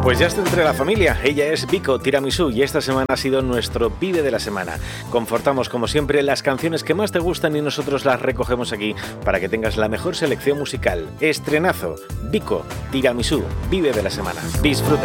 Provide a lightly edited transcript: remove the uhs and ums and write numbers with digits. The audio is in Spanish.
Pues ya está entre la familia. Ella es Vico Tiramisú y esta semana ha sido nuestro Vive de la Semana. Confortamos, como siempre, las canciones que más te gustan y nosotros las recogemos aquí para que tengas la mejor selección musical. Estrenazo, Vico Tiramisú, Vive de la Semana. Disfruta.